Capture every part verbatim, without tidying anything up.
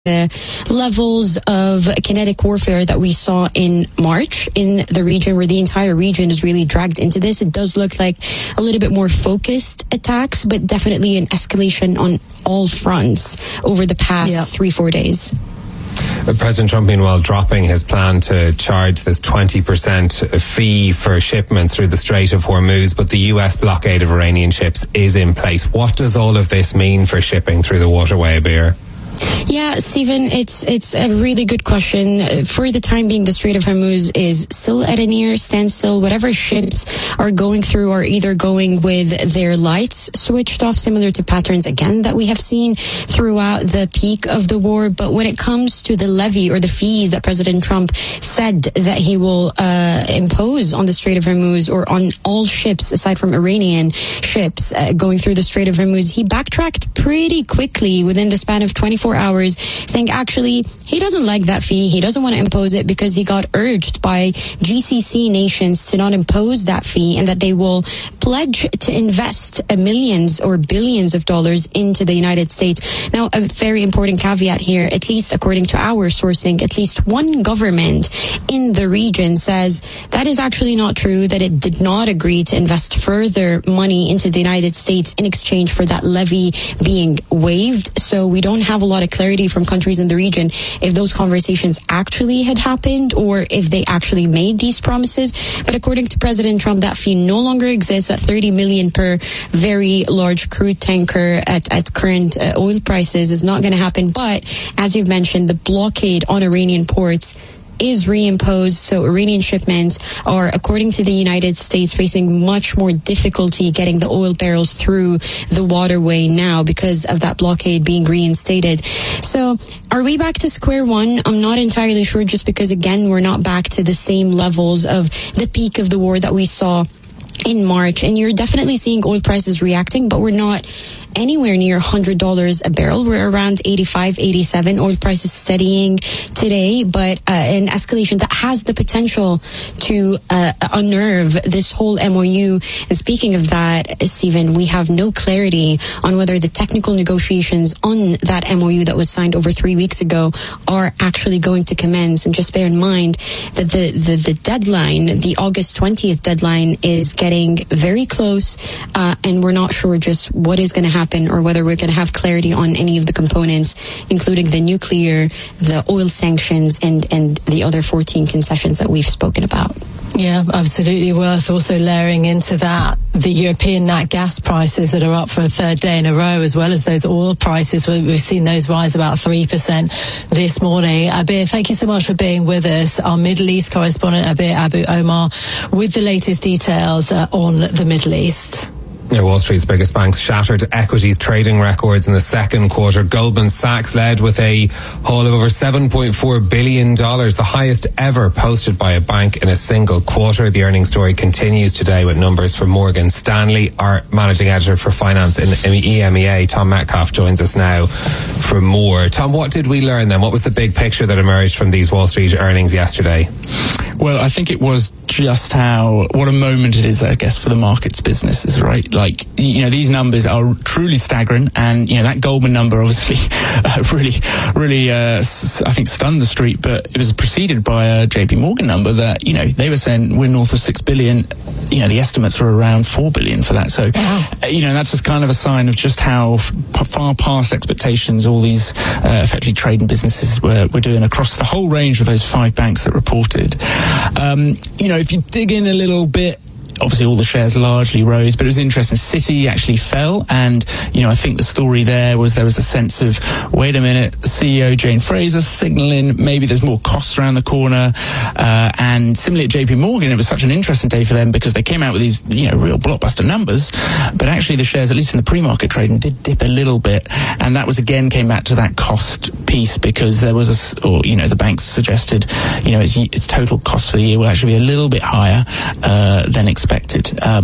the levels of kinetic warfare that we saw in March in the region, where the entire region is really dragged into this. It does look like a little bit more focused attacks, but definitely an escalation on all fronts over the past yep. three, four days. President Trump, meanwhile, dropping his plan to charge this twenty percent fee for shipments through the Strait of Hormuz, but the U S blockade of Iranian ships is in place. What does all of this mean for shipping through the waterway, Abir? Yeah, Stephen, it's it's a really good question. For the time being, the Strait of Hormuz is still at a near standstill. Whatever ships are going through are either going with their lights switched off, similar to patterns, again, that we have seen throughout the peak of the war. But when it comes to the levy or the fees that President Trump said that he will uh, impose on the Strait of Hormuz, or on all ships aside from Iranian ships uh, going through the Strait of Hormuz, he backtracked pretty quickly within the span of twenty-four hours, saying actually he doesn't like that fee. He doesn't want to impose it because he got urged by G C C nations to not impose that fee, and that they will pledge to invest millions or billions of dollars into the United States. Now, a very important caveat here, at least according to our sourcing, at least one government in the region says that is actually not true, that it did not agree to invest further money into the United States in exchange for that levy being waived. So we don't have a lot of clarity from countries in the region if those conversations actually had happened or if they actually made these promises. But according to President Trump, that fee no longer exists at thirty million per very large crude tanker at, at current uh, oil prices is not going to happen. But as you've mentioned, the blockade on Iranian ports is reimposed, so Iranian shipments are, according to the United States, facing much more difficulty getting the oil barrels through the waterway now because of that blockade being reinstated. So are we back to square one? I'm not entirely sure, just because, again, we're not back to the same levels of the peak of the war that we saw in March. And you're definitely seeing oil prices reacting, but we're not anywhere near one hundred dollars a barrel. We're around eighty-five, eighty-seven. Oil prices steadying today, but uh, an escalation that has the potential to uh, unnerve this whole M O U. And speaking of that, Stephen, we have no clarity on whether the technical negotiations on that M O U that was signed over three weeks ago are actually going to commence. And just bear in mind that the, the, the deadline, the August twentieth deadline, is getting very close, uh, and we're not sure just what is going to happen. Happen or whether we're going to have clarity on any of the components, including the nuclear, the oil sanctions, and, and the other fourteen concessions that we've spoken about. Yeah, absolutely. Worth also layering into that the European nat gas prices that are up for a third day in a row, as well as those oil prices. We've seen those rise about three percent this morning. Abir, thank you so much for being with us. Our Middle East correspondent, Abir Abu Omar, with the latest details uh, on the Middle East. Wall Street's biggest banks shattered equities trading records in the second quarter. Goldman Sachs led with a haul of over seven point four billion dollars, the highest ever posted by a bank in a single quarter. The earnings story continues today with numbers from Morgan Stanley. Our managing editor for finance in E M E A, Tom Metcalf, joins us now for more. Tom, what did we learn then? What was the big picture that emerged from these Wall Street earnings yesterday? Well, I think it was just how, what a moment it is, I guess, for the markets businesses, right? Like, you know, these numbers are truly staggering, and, you know, that Goldman number obviously uh, really, really, uh, s- I think stunned the street, but it was preceded by a J P Morgan number that, you know, they were saying we're north of six billion. You know, the estimates were around four billion for that. So, wow. uh, you know, that's just kind of a sign of just how f- far past expectations all these uh, effectively trading businesses were, were doing across the whole range of those five banks that reported. Um, you know, if you dig in a little bit, obviously all the shares largely rose, but it was interesting. Citi actually fell, and, you know, I think the story there was there was a sense of, wait a minute, C E O Jane Fraser signalling maybe there's more costs around the corner. Uh, and similarly at J P Morgan, it was such an interesting day for them because they came out with these, you know, real blockbuster numbers, but actually the shares, at least in the pre-market trading, did dip a little bit. And that was, again, came back to that cost piece, because there was a, or, you know, the banks suggested, you know, its, its total cost for the year will actually be a little bit higher uh, than expected. Um,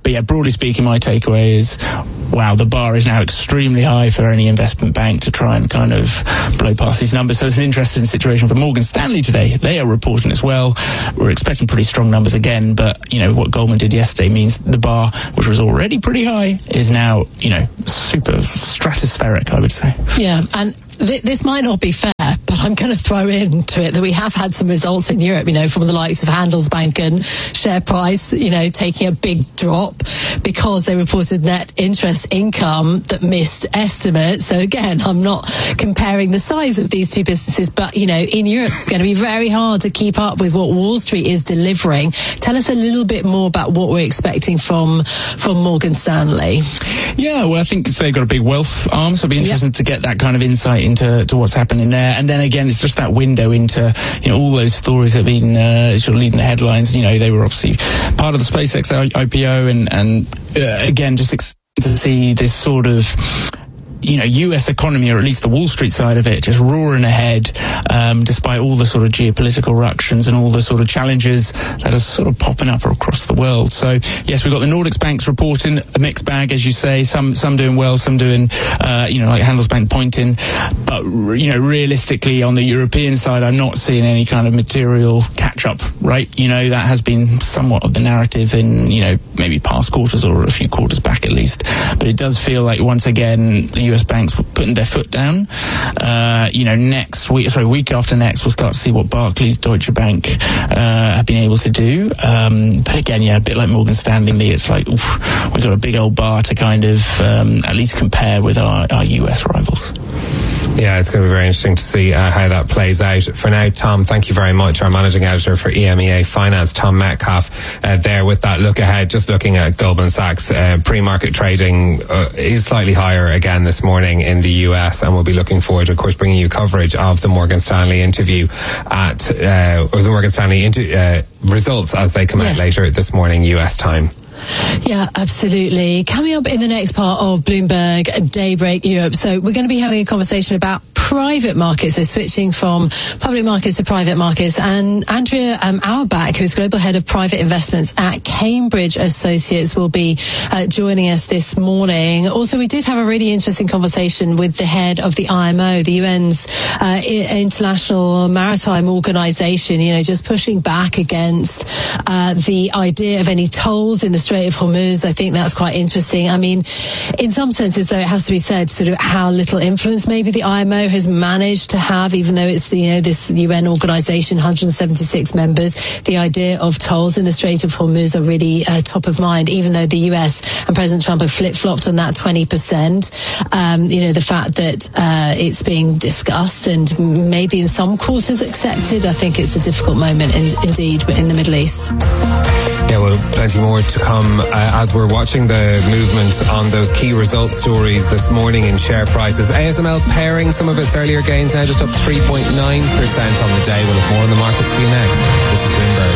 But yeah, broadly speaking, my takeaway is, wow, the bar is now extremely high for any investment bank to try and kind of blow past these numbers. So it's an interesting situation for Morgan Stanley today. They are reporting as well. We're expecting pretty strong numbers again, but, you know, what Goldman did yesterday means the bar, which was already pretty high, is now, you know, super stratospheric, I would say. Yeah, and th- this might not be fair, but I'm going to throw into it that we have had some results in Europe, you know, from the likes of Handelsbanken, share price, you know, taking a big drop because they reported net interest income that missed estimates. So again, I'm not comparing the size of these two businesses, but, you know, in Europe, it's going to be very hard to keep up with what Wall Street is delivering. Tell us a little bit more about what we're expecting from from Morgan Stanley. Yeah, well, I think they've got a big wealth arm, so it'll be interesting yep. to get that kind of insight into to what's happening there. And then again, it's just that window into, you know, all those stories that have been uh, sort of leading the headlines. You know, they were obviously part of the SpaceX I P O, and, and uh, again, just excited to see this sort of, you know, U S economy, or at least the Wall Street side of it, just roaring ahead, um, despite all the sort of geopolitical ructions and all the sort of challenges that are sort of popping up across the world. So, yes, we've got the Nordics banks reporting a mixed bag, as you say, some some doing well, some doing, uh, you know, like Handelsbanken pointing. But, you know, realistically, on the European side, I'm not seeing any kind of material catch-up, right? You know, that has been somewhat of the narrative in, you know, maybe past quarters or a few quarters back at least. But it does feel like, once again, the U S banks were putting their foot down. Uh, you know, next week, sorry, week after next, we'll start to see what Barclays, Deutsche Bank uh, have been able to do. Um, but again, yeah, a bit like Morgan Stanley, it's like, oof, we've got a big old bar to kind of um, at least compare with our, our U S rivals. Yeah, it's going to be very interesting to see uh, how that plays out. For now, Tom, thank you very much. Our managing editor for E M E A Finance, Tom Metcalf, uh, there with that look ahead. Just looking at Goldman Sachs, uh, pre-market trading uh, is slightly higher again this morning in the U S, and we'll be looking forward to, of course, bringing you coverage of the Morgan Stanley interview at, uh, or the Morgan Stanley inter- uh, results as they come yes. out later this morning, U S time. Yeah, absolutely. Coming up in the next part of Bloomberg Daybreak Europe. So we're going to be having a conversation about private markets, so switching from public markets to private markets. And Andrea um, Auerbach, who's Global Head of Private Investments at Cambridge Associates, will be uh, joining us this morning. Also, we did have a really interesting conversation with the head of the I M O, the U N's uh, International Maritime Organization, you know, just pushing back against uh, the idea of any tolls in the Strait of Hormuz. I think that's quite interesting. I mean, in some senses, though, it has to be said sort of how little influence maybe the I M O has managed to have, even though it's the, you know, this U N organization, one hundred seventy-six members. The idea of tolls in the Strait of Hormuz are really uh, top of mind, even though the U S and President Trump have flip-flopped on that twenty percent. Um, you know, the fact that uh, it's being discussed and maybe in some quarters accepted, I think it's a difficult moment in, indeed, but in the Middle East. Yeah, well, plenty more to come uh, as we're watching the movement on those key results stories this morning in share prices. A S M L pairing some of its earlier gains, now just up three point nine percent on the day. We'll have more on the markets for you next. This is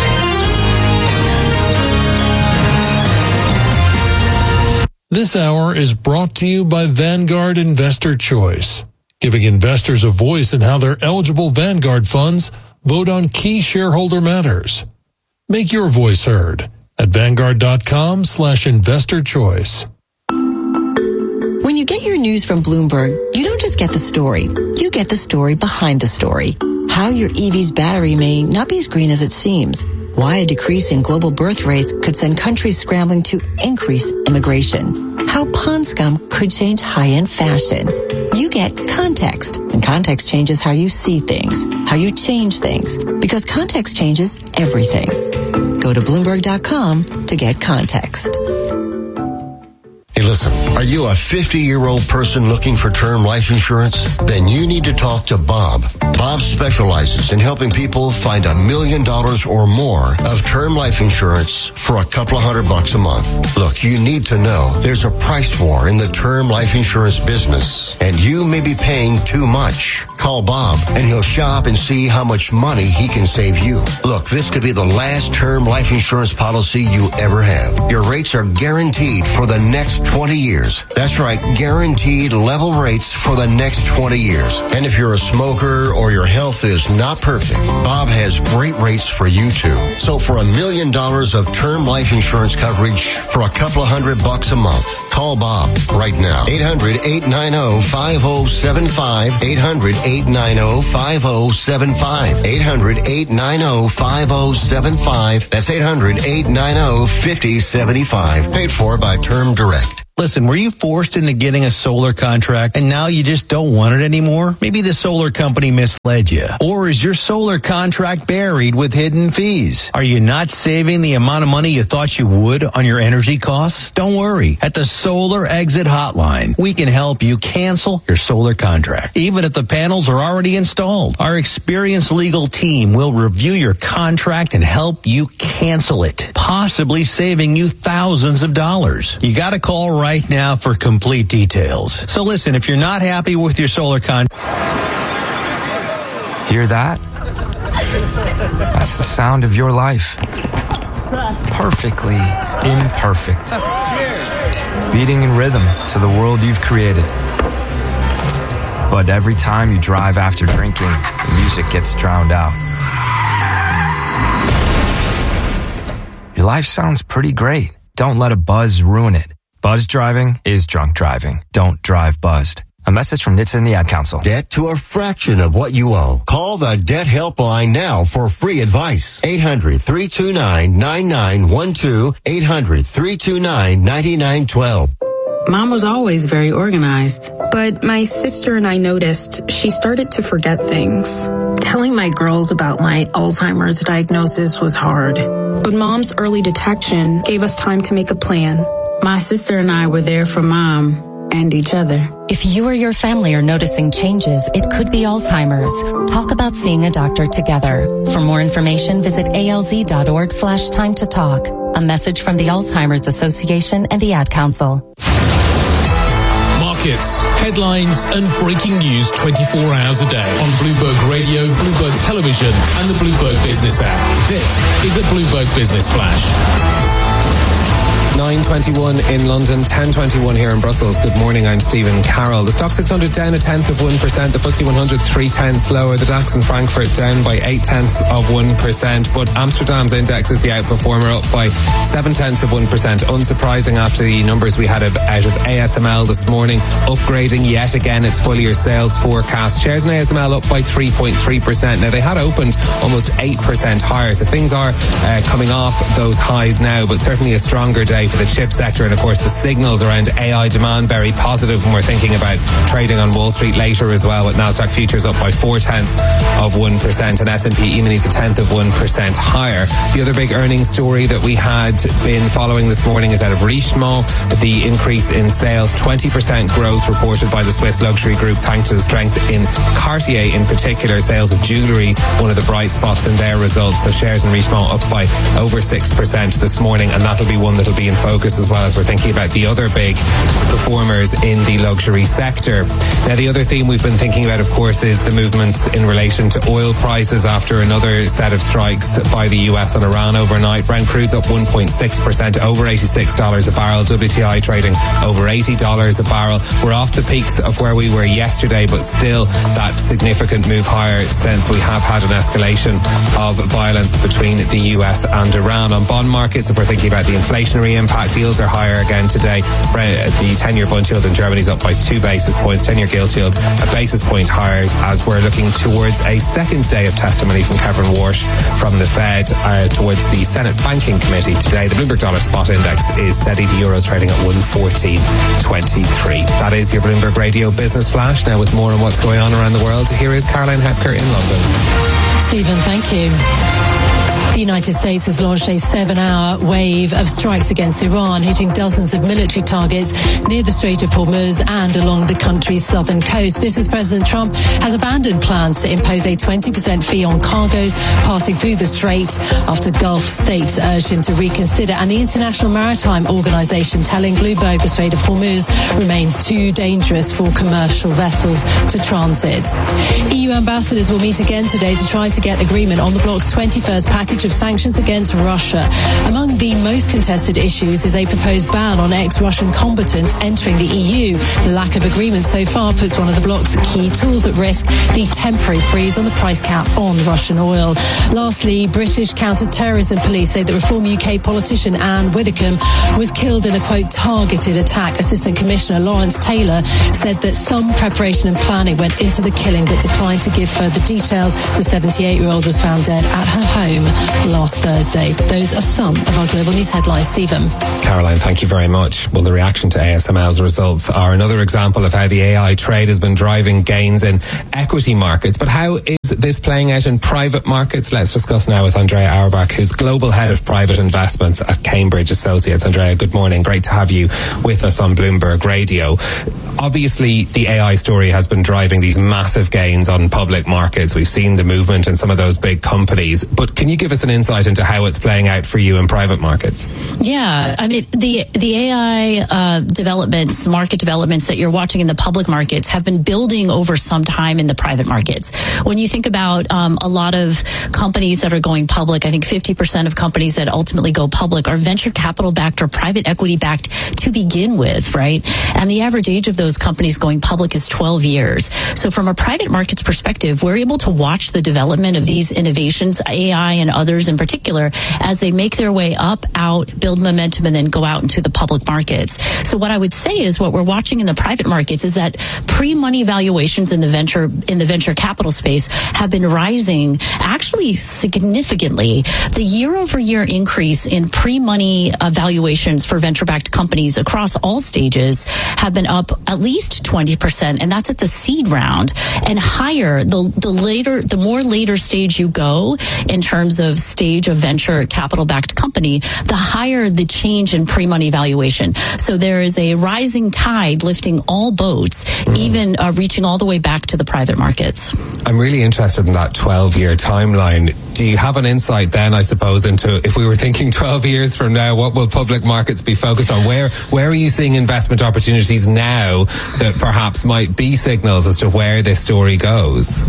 Bloomberg. This hour is brought to you by Vanguard Investor Choice, giving investors a voice in how their eligible Vanguard funds vote on key shareholder matters. Make your voice heard at Vanguard.com slash investor choice. When you get your news from Bloomberg, you don't just get the story. You get the story behind the story. How your E V's battery may not be as green as it seems. Why a decrease in global birth rates could send countries scrambling to increase immigration. How pond scum could change high-end fashion. You get context, and context changes how you see things, how you change things, because context changes everything. Go to Bloomberg dot com to get context. Hey, listen, are you a fifty-year-old person looking for term life insurance? Then you need to talk to Bob. Bob specializes in helping people find a million dollars or more of term life insurance for a couple of hundred bucks a month. Look, you need to know there's a price war in the term life insurance business, and you may be paying too much. Call Bob, and he'll shop and see how much money he can save you. Look, this could be the last term life insurance policy you ever have. Your rates are guaranteed for the next twenty years. That's right, guaranteed level rates for the next twenty years. And if you're a smoker or or your health is not perfect, Bob has great rates for you too. So for a million dollars of term life insurance coverage for a couple of hundred bucks a month, call Bob right now. eight hundred, eight nine zero, five zero seven five. eight hundred, eight nine zero, five zero seven five. eight hundred, eight nine zero, five zero seven five. That's eight hundred, eight nine zero, five zero seven five. Paid for by Term Direct. Listen, were you forced into getting a solar contract and now you just don't want it anymore? Maybe the solar company misled you. Or is your solar contract buried with hidden fees? Are you not saving the amount of money you thought you would on your energy costs? Don't worry. At the Solar Exit Hotline, we can help you cancel your solar contract, even if the panels are already installed. Our experienced legal team will review your contract and help you cancel it, possibly saving you thousands of dollars. You got to call right right now for complete details. So listen, if you're not happy with your solar contract... Hear that? That's the sound of your life. Perfectly imperfect. Beating in rhythm to the world you've created. But every time you drive after drinking, the music gets drowned out. Your life sounds pretty great. Don't let a buzz ruin it. Buzz driving is drunk driving. Don't drive buzzed. A message from N H T S A and the Ad Council. Debt to a fraction of what you owe. Call the Debt Helpline now for free advice. eight hundred, three two nine, nine nine one two. eight hundred, three two nine, nine nine one two. Mom was always very organized, but my sister and I noticed she started to forget things. Telling my girls about my Alzheimer's diagnosis was hard. But Mom's early detection gave us time to make a plan. My sister and I were there for Mom and each other. If you or your family are noticing changes, it could be Alzheimer's. Talk about seeing a doctor together. For more information, visit alz.org slash time to talk. A message from the Alzheimer's Association and the Ad Council. Markets, headlines, and breaking news twenty-four hours a day on Bloomberg Radio, Bloomberg Television, and the Bloomberg Business app. This is a Bloomberg Business Flash. nine twenty-one in London, ten twenty-one here in Brussels. Good morning, I'm Stephen Carroll. The Stock six hundred down a tenth of one percent. The F T S E one hundred three tenths lower. The DAX in Frankfurt down by eight tenths of one percent. But Amsterdam's index is the outperformer, up by seven tenths of one percent. Unsurprising after the numbers we had out of A S M L this morning, upgrading yet again its full year sales forecast. Shares in A S M L up by three point three percent. Now they had opened almost eight percent higher, so things are uh, coming off those highs now, but certainly a stronger day for the chip sector. And of course the signals around A I demand very positive when we're thinking about trading on Wall Street later as well, with Nasdaq futures up by four tenths of one percent and S and P E-minis a tenth of one percent higher. The other big earnings story that we had been following this morning is that of Richemont, with the increase in sales, twenty percent growth reported by the Swiss luxury group, thanks to the strength in Cartier in particular. Sales of jewellery, one of the bright spots in their results. So shares in Richemont up by over six percent this morning, and that'll be one that'll be in focus as well as we're thinking about the other big performers in the luxury sector. Now, the other theme we've been thinking about, of course, is the movements in relation to oil prices after another set of strikes by the U S on Iran overnight. Brent crude's up one point six percent, over eighty-six dollars a barrel. W T I trading over eighty dollars a barrel. We're off the peaks of where we were yesterday, but still that significant move higher since we have had an escalation of violence between the U S and Iran. On bond markets, if we're thinking about the inflationary impact, yields are higher again today. The ten-year bund yield in Germany is up by two basis points. ten-year gilt yield a basis point higher, as we're looking towards a second day of testimony from Kevin Warsh from the Fed uh, towards the Senate Banking Committee today. The Bloomberg Dollar Spot Index is steady. The Euro's trading at one fourteen twenty-three. That is your Bloomberg Radio Business Flash. Now, with more on what's going on around the world, here is Caroline Hepker in London. Stephen, thank you. The United States has launched a seven-hour wave of strikes against Iran, hitting dozens of military targets near the Strait of Hormuz and along the country's southern coast. This as President Trump has abandoned plans to impose a twenty percent fee on cargoes passing through the strait after Gulf states urged him to reconsider. And the International Maritime Organization telling Bloomberg the Strait of Hormuz remains too dangerous for commercial vessels to transit. E U ambassadors will meet again today to try to get agreement on the bloc's twenty-first package of of sanctions against Russia. Among the most contested issues is a proposed ban on ex-Russian combatants entering the E U. The lack of agreement so far puts one of the bloc's key tools at risk, the temporary freeze on the price cap on Russian oil. Lastly, British counter-terrorism police say that Reform U K politician Anne Widdecombe was killed in a, quote, targeted attack. Assistant Commissioner Lawrence Taylor said that some preparation and planning went into the killing but declined to give further details. The seventy-eight-year-old was found dead at her home last Thursday. Those are some of our global news headlines. Stephen. Caroline, thank you very much. Well, the reaction to A S M L's results are another example of how the A I trade has been driving gains in equity markets. But how is this playing out in private markets? Let's discuss now with Andrea Auerbach, who's Global Head of Private Investments at Cambridge Associates. Andrea, good morning. Great to have you with us on Bloomberg Radio. Obviously, the A I story has been driving these massive gains on public markets. We've seen the movement in some of those big companies. But can you give us an insight into how it's playing out for you in private markets? Yeah, I mean, the the A I uh, developments, market developments that you're watching in the public markets have been building over some time in the private markets. When you think about um, a lot of companies that are going public, I think fifty percent of companies that ultimately go public are venture capital backed or private equity backed to begin with, right? And the average age of those companies going public is twelve years. So from a private markets perspective, we're able to watch the development of these innovations, A I and others in particular, as they make their way up, out, build momentum, and then go out into the public markets. So what I would say is what we're watching in the private markets is that pre-money valuations in the venture in the venture capital space have been rising actually significantly. The year-over-year increase in pre-money uh, valuations for venture-backed companies across all stages have been up at least twenty percent, and that's at the seed round, and higher the the later the more later stage you go in terms of stage of venture capital backed company, the higher the change in pre-money valuation. So there is a rising tide lifting all boats, mm. even uh, reaching all the way back to the private markets. I'm really interested in that twelve-year timeline. Do you have an insight then, I suppose, into if we were thinking twelve years from now, what will public markets be focused on? Where where are you seeing investment opportunities now that perhaps might be signals as to where this story goes?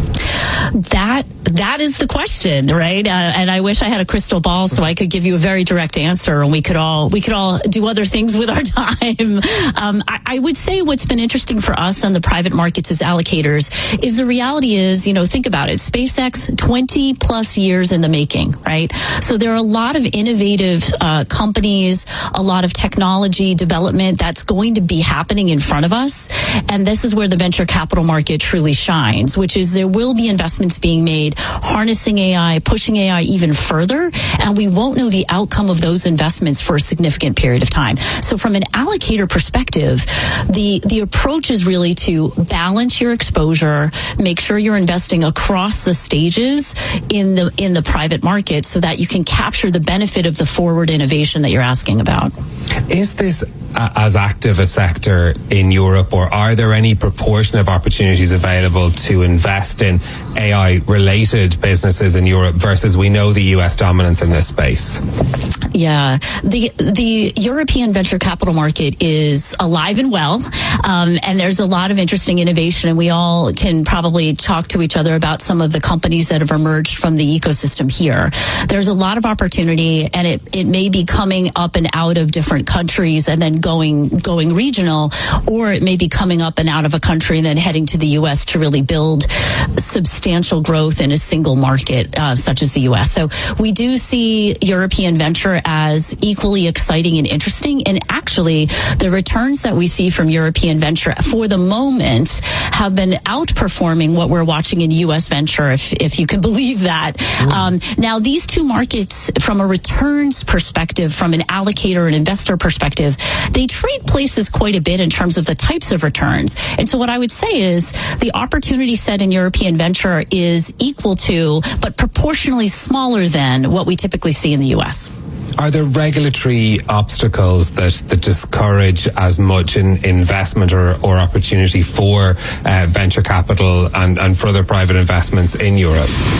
That that is the question, right? Uh, and I wish I had a crystal ball so I could give you a very direct answer, and we could all we could all do other things with our time. Um, I, I would say what's been interesting for us on the private markets as allocators is the reality is, you know, think about it. SpaceX, twenty plus years in the making, right? So there are a lot of innovative uh, companies, a lot of technology development that's going to be happening in front of us. And this is where the venture capital market truly shines, which is there will be investments being made, harnessing A I, pushing A I even further, and we won't know the outcome of those investments for a significant period of time. So from an allocator perspective, the, the approach is really to balance your exposure, make sure you're investing across the stages in the, in the private market so that you can capture the benefit of the forward innovation that you're asking about. Is this uh, as active a sector in Europe, or are there any proportion of opportunities available to invest in A I-related businesses in Europe versus we know the U S dominance in this space? Yeah, the the European venture capital market is alive and well, um, and there's a lot of interesting innovation, and we all can probably talk to each other about some of the companies that have emerged from the ecosystem here. There's a lot of opportunity, and it, it may be coming up and out of different countries and then going going regional, or it may be coming up and out of a country and then heading to the U S to really build substantial growth in a single market, uh, such as the U S. So we do see European venture as equally exciting and interesting. And actually, the returns that we see from European venture for the moment have been outperforming what we're watching in U S venture, if, if you can believe that. Mm. Um, now, these two markets, from a returns perspective, from an allocator and investor perspective, they trade places quite a bit in terms of the types of returns. And so what I would say is the opportunity set in European venture is equal to, but proportionally smaller than what we typically see in the U S. Are there regulatory obstacles that, that discourage as much in investment or, or opportunity for uh, venture capital and, and further private investments in Europe?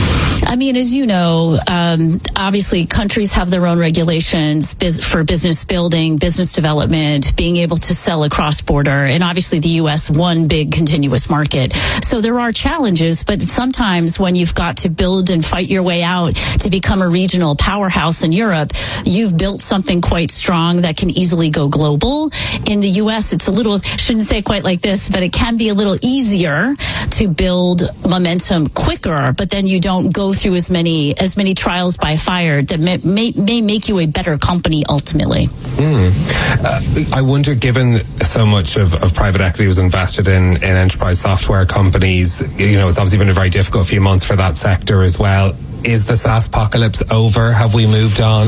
I mean, as you know, um, obviously countries have their own regulations biz- for business building, business development, being able to sell across border, and obviously the U S, one big continuous market. So there are challenges, but sometimes when you've got to build and fight your way out to become a regional powerhouse in Europe, you've built something quite strong that can easily go global. In the U S, it's a little, shouldn't say quite like this, but it can be a little easier to build momentum quicker, but then you don't go through as many as many trials by fire that may, may, may make you a better company ultimately. Mm. Uh, I wonder, given so much of, of private equity was invested in, in enterprise software companies, you know, it's obviously been a very difficult few months for that sector as well. Is the SaaS apocalypse over? Have we moved on?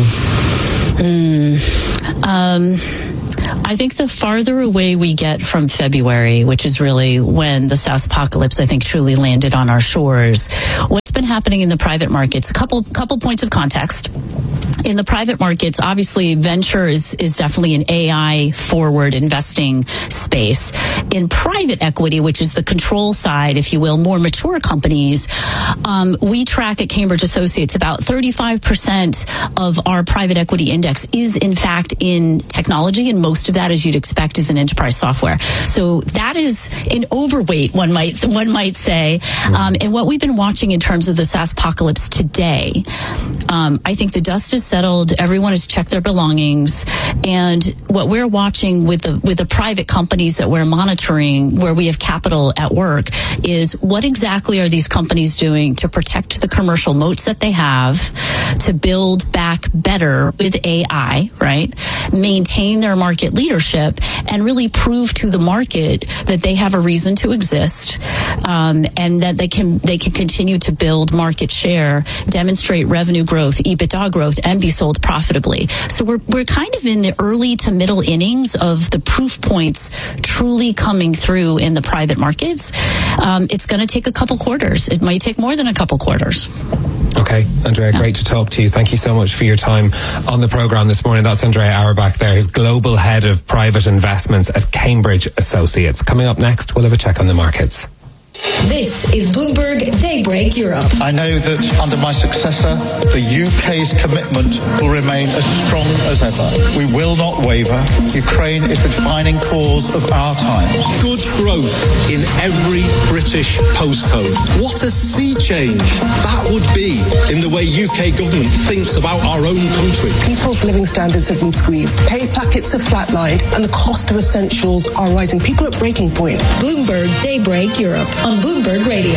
Mm. Um... I think the farther away we get from February, which is really when the SaaS apocalypse, I think, truly landed on our shores, what's been happening in the private markets, a couple couple points of context. In the private markets, obviously, venture is, is definitely an A I-forward investing space. In private equity, which is the control side, if you will, more mature companies, um, we track at Cambridge Associates about thirty-five percent of our private equity index is, in fact, in technology, and most of that, as you'd expect, is in enterprise software. So that is an overweight, one might one might say. Um, and what we've been watching in terms of the SaaS apocalypse today, um, I think the dust is settled. Everyone has checked their belongings, and what we're watching with the with the private companies that we're monitoring, where we have capital at work, is what exactly are these companies doing to protect the commercial moats that they have, to build back better with A I, right? Maintain their market leadership, and really prove to the market that they have a reason to exist, um, and that they can they can continue to build market share, demonstrate revenue growth, EBITDA growth, and be sold profitably. So we're we're kind of in the early to middle innings of the proof points truly coming through in the private markets. Um, it's going to take a couple quarters. It might take more than a couple quarters. Okay, Andrea, great to talk to you. Thank you so much for your time on the programme this morning. That's Andrea Auerbach there, who's Global Head of Private Investments at Cambridge Associates. Coming up next, we'll have a check on the markets. This is Bloomberg Daybreak Europe. I know that under my successor, the U K's commitment will remain as strong as ever. We will not waver. Ukraine is the defining cause of our times. Good growth in every British postcode. What a sea change that would be in the way U K government thinks about our own country. People's living standards have been squeezed. Pay packets have flatlined, and the cost of essentials are rising. People are at breaking point. Bloomberg Daybreak Europe on Bloomberg Radio.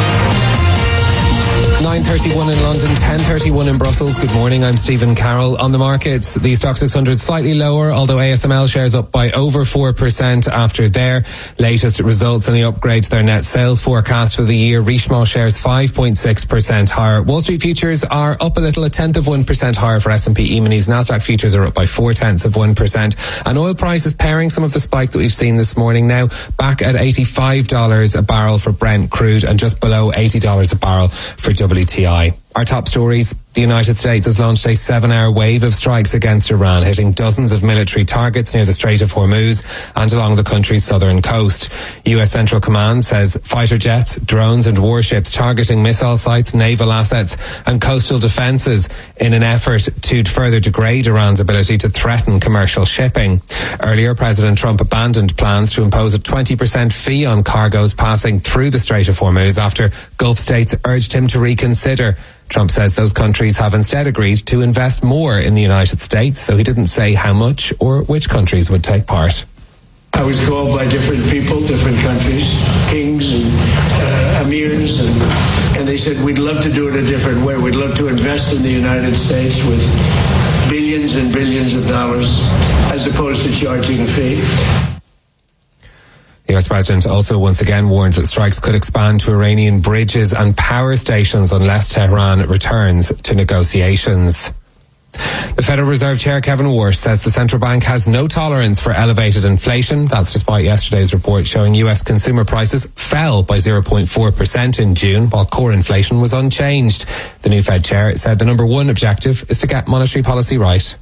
nine thirty-one in London, ten thirty-one in Brussels. Good morning, I'm Stephen Carroll. On the markets, the Stock six hundred slightly lower, although A S M L shares up by over four percent after their latest results and the upgrade to their net sales forecast for the year. Richemont shares five point six percent higher. Wall Street futures are up a little, a tenth of one percent higher for S and P E-minis. Nasdaq futures are up by four tenths of one percent. And oil prices pairing some of the spike that we've seen this morning, now back at eighty-five dollars a barrel for Brent crude and just below eighty dollars a barrel for W T I. Our top stories. The United States has launched a seven-hour wave of strikes against Iran, hitting dozens of military targets near the Strait of Hormuz and along the country's southern coast. U S Central Command says fighter jets, drones and warships targeting missile sites, naval assets and coastal defences in an effort to further degrade Iran's ability to threaten commercial shipping. Earlier, President Trump abandoned plans to impose a twenty percent fee on cargoes passing through the Strait of Hormuz after Gulf states urged him to reconsider. Trump says those countries have instead agreed to invest more in the United States, though he didn't say how much or which countries would take part. I was called by different people, different countries, kings and uh, emirs, and, and they said, we'd love to do it a different way. We'd love to invest in the United States with billions and billions of dollars as opposed to charging a fee. The U S President also once again warned that strikes could expand to Iranian bridges and power stations unless Tehran returns to negotiations. The Federal Reserve Chair Kevin Warsh says the central bank has no tolerance for elevated inflation. That's despite yesterday's report showing U S consumer prices fell by zero point four percent in June, while core inflation was unchanged. The new Fed chair said the number one objective is to get monetary policy right.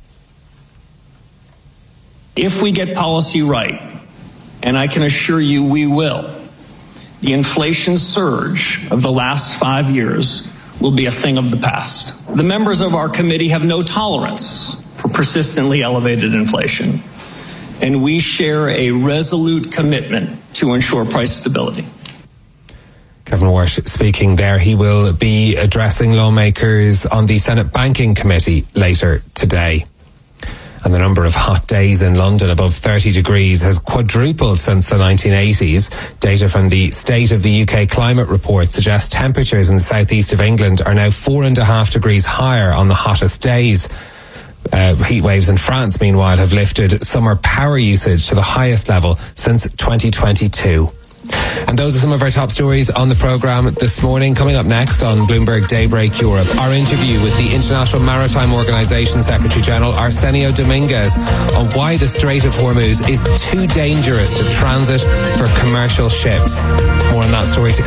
If we get policy right, and I can assure you we will, the inflation surge of the last five years will be a thing of the past. The members of our committee have no tolerance for persistently elevated inflation, and we share a resolute commitment to ensure price stability. Kevin Walsh speaking there. He will be addressing lawmakers on the Senate Banking Committee later today. And the number of hot days in London above thirty degrees has quadrupled since the nineteen eighties. Data from the State of the U K Climate Report suggests temperatures in the southeast of England are now four and a half degrees higher on the hottest days. Uh, heat waves in France, meanwhile, have lifted summer power usage to the highest level since twenty twenty-two. And those are some of our top stories on the programme this morning. Coming up next on Bloomberg Daybreak Europe, our interview with the International Maritime Organization Secretary General Arsenio Dominguez on why the Strait of Hormuz is too dangerous to transit for commercial ships. More on that story to come.